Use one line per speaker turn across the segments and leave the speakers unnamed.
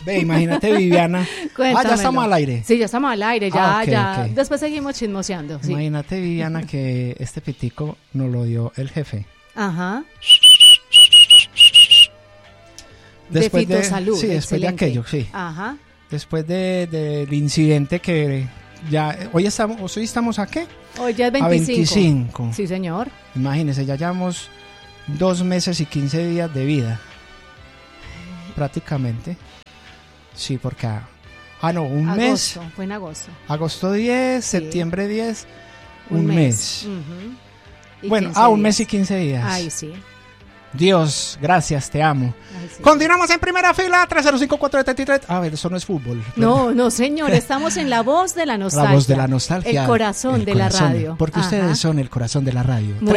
Ve, imagínate, Viviana.
Cuéntamelo.
Ya estamos al aire.
Sí, ya estamos al aire, ya,
Ok,
ya.
ok.
Después seguimos chismoseando. Sí.
Imagínate, Viviana, que este pitico nos lo dio el jefe.
Ajá.
Después
de Fitosalud.
sí, después de
excelente.
aquello, sí.
Ajá.
Después del incidente que ya... Hoy estamos ¿a qué?
Hoy ya es 25.
A 25.
Sí, señor.
Imagínense, ya llevamos 2 meses y 15 días de vida. Prácticamente. Sí, porque... un mes.
Agosto, fue en agosto.
Agosto 10,
Sí.
septiembre 10, un mes.
Ujú. Y
Bueno,
15
un mes y
días.
15 días.
Ay, sí.
Dios, gracias, te amo.
Ay, sí.
Continuamos en primera fila, 305-473. A ver, eso no es fútbol.
No, no, señor, estamos en la voz de la nostalgia.
La voz de la nostalgia.
El corazón de la radio.
Porque
Ajá.
ustedes son el corazón de la radio.
Muy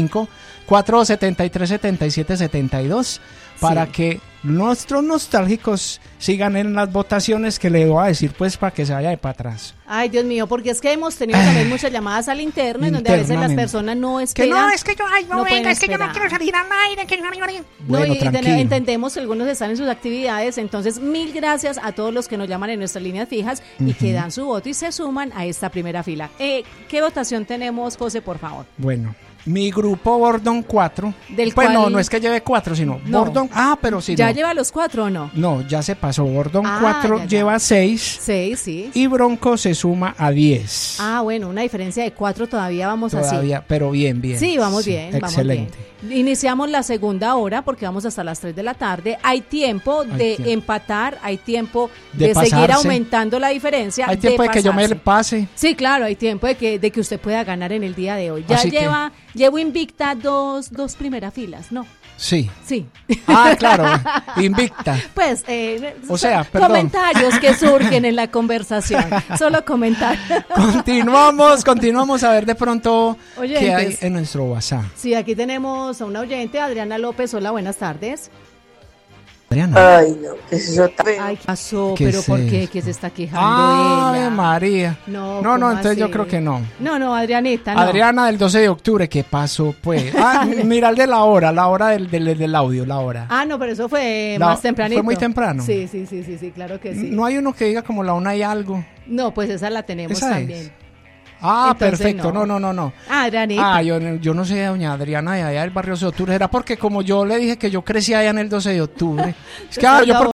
305-473-7772 para
Sí.
que nuestros nostálgicos sigan en las votaciones que le voy a decir, pues, para que se vaya de para atrás.
Ay, Dios mío, porque es que hemos tenido también muchas llamadas al interno en donde a veces las
Internamente.
personas no
Que
esperan.
no, es que yo, ay, no,
no
venga,
pueden
es que yo no
esperar.
quiero salir al aire. Que...
No,
Bueno,
y
tranquilo.
entendemos que algunos están en sus actividades, entonces mil gracias a todos los que nos llaman en nuestras líneas fijas y que dan su voto y se suman a esta primera fila. ¿Qué votación tenemos, José, por favor?
Bueno, mi grupo Bordon 4.
Del
pues
cual-
no es que lleve 4, sino
No.
Bordon. Pero sí.
¿Ya
no.
lleva los 4 o no?
No, ya se pasó. Bordon
Ah,
4
ya.
lleva 6
6, sí.
y Bronco se suma a 10.
Bueno, una diferencia de 4 todavía vamos
Todavía, pero bien.
Sí, vamos bien,
Excelente.
vamos bien. Iniciamos la segunda hora porque vamos hasta las 3 de la tarde. Hay tiempo de
tiempo.
empatar, hay tiempo
De
de seguir
pasarse.
aumentando la diferencia.
Hay tiempo de que yo me
pasarse.
pase.
Sí, claro, hay tiempo de que usted pueda ganar en el día de hoy. Ya
Así que-
llevo invicta dos primeras filas, ¿no?
Sí.
Sí.
Claro. Invicta.
Pues,
O sea, perdón.
comentarios que surgen en la conversación. Solo comentarios.
Continuamos a ver de pronto
Oyentes.
qué hay en nuestro WhatsApp.
Sí, aquí tenemos a una oyente, Adriana López. Hola, buenas tardes.
Adriana.
Ay, no, que eso está feo.
Ay, ¿qué pasó?
¿Qué
¿Pero
es
por qué?
esto?
¿Qué se está quejando
Ave
ella?
María.
No,
No,
¿cómo
entonces yo
así?
creo que no.
No, Adrianita, no.
Adriana del 12 de octubre, ¿qué pasó pues? Mira el de la hora del audio, la hora.
No, pero eso fue
La-
más tempranito.
¿fue muy temprano?
Sí, claro que sí.
No hay uno que diga como la una y algo.
No, pues esa la tenemos
¿Esa
también.
es?
Entonces,
Perfecto.
no.
No.
Adrianita.
Yo no sé, doña Adriana, de allá del barrio 12 de octubre. Era porque como yo le dije que yo crecí allá en el 12 de octubre. Es que yo porque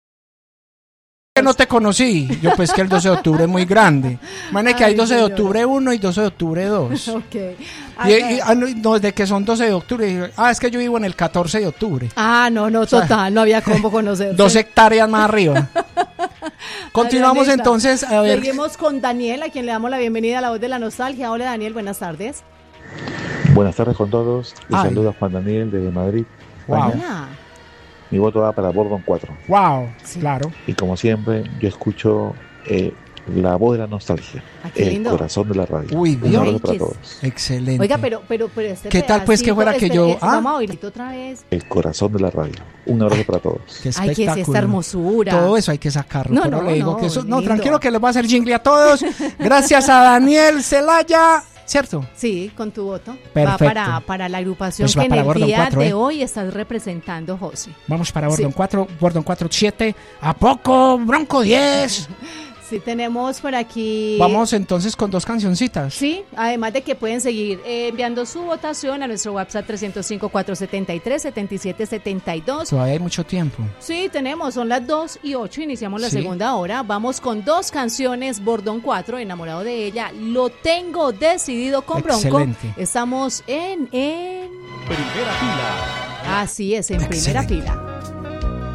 no te conocí. Yo pues que el 12 de octubre es muy grande. Imagínate que hay
Ay,
12 de
señora.
octubre 1 y 12 de octubre 2.
Ok.
No, de que son 12 de octubre. Es que yo vivo en el 14 de octubre.
No, total, no había cómo conocer.
2 hectáreas más arriba. Continuamos
Adrianita.
entonces a ver.
Seguimos con Daniel, a quien le damos la bienvenida a la voz de la nostalgia. Hola, Daniel, buenas tardes.
Buenas tardes con todos. Les
Ay.
saluda Juan Daniel desde Madrid,
Wow.
España.
Hola.
Mi voto va para Bordon 4.
Wow,
Sí.
claro.
Y como siempre, yo escucho la voz de la nostalgia,
Qué
el
lindo.
corazón de la radio.
Uy,
Un
Dios.
abrazo
Ay,
para
qué-
todos.
Excelente.
Oiga, pero este
¿Qué tal, pues, que fuera que yo-
Vamos a oírlo otra vez.
El corazón de la radio. Un abrazo para todos.
Qué
Ay, ¿qué es esta
espectáculo.
hermosura?
Todo eso hay que sacarlo.
No,
pero
no,
le digo
no,
que eso. No,
lindo.
tranquilo que les voy a hacer jingle a todos. Gracias a Daniel Celaya. ¿Cierto?
Sí, con tu voto.
Perfecto.
Va para la agrupación
Pues va
que en
para
el
Bordon
día
4,
de hoy estás representando, José.
Vamos para Bordon
Sí.
4, Bordon 4, 7. ¿A poco? Bronco 10.
Sí, tenemos por aquí...
Vamos entonces con 2 cancioncitas.
Sí, además de que pueden seguir enviando su votación a nuestro WhatsApp 305-473-7772.
Todavía hay mucho tiempo.
Sí, tenemos, son las 2:08, iniciamos la
Sí.
segunda hora. Vamos con 2 canciones, Bordón 4, enamorado de ella. Lo tengo decidido con Bronco.
Excelente.
Estamos en...
Primera fila.
Así es, en primera
Excelente.
fila.